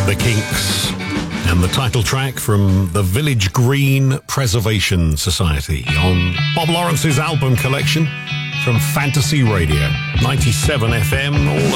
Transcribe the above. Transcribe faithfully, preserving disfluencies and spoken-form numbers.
The Kinks, and the title track from the Village Green Preservation Society on Bob Lawrence's album collection from Fantasy Radio, ninety-seven F M, all